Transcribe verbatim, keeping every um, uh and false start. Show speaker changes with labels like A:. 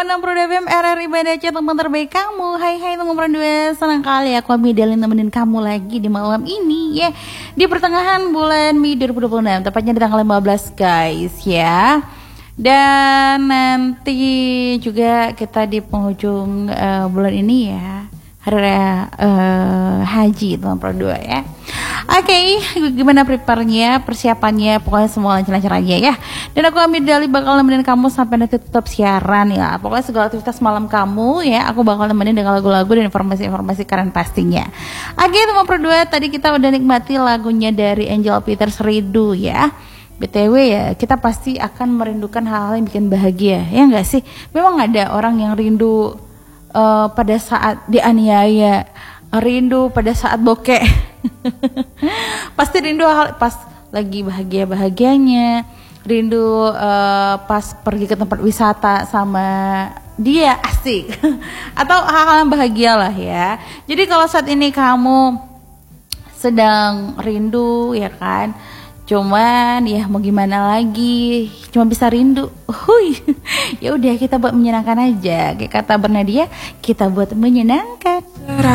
A: enam puluh dua F M R R I Banda Aceh, teman terbaik kamu. Hai hai teman berdua, senang kali aku Midalin nemenin kamu lagi di malam ini ya, di pertengahan bulan Mei dua ribu dua puluh enam, tepatnya di tanggal lima belas guys ya. Dan nanti juga kita di penghujung uh, bulan ini ya, hari raya uh, haji teman berdua ya. Oke, okay, gimana prepare-nya, persiapannya, pokoknya semua lancar-lancar aja ya. Dan aku Amir Dali bakal nemenin kamu sampai nanti tetap siaran ya. Pokoknya segala aktivitas malam kamu ya, aku bakal nemenin dengan lagu-lagu dan informasi-informasi keren pastinya. Oke okay, teman berdua, tadi kita udah nikmati lagunya dari Angel Peters, Rindu ya. B T W ya, kita pasti akan merindukan hal-hal yang bikin bahagia, ya nggak sih? Memang ada orang yang rindu uh, pada saat dianiaya, rindu pada saat bokeh. Pasti rindu hal pas lagi bahagia-bahagianya, rindu uh, pas pergi ke tempat wisata sama dia, asik. Atau hal-hal yang bahagia lah ya. Jadi kalau saat ini kamu sedang rindu ya kan, cuman ya mau gimana lagi, cuma bisa rindu. Hui, ya udah kita buat menyenangkan aja. Kayak kata Bernadia, kita buat menyenangkan.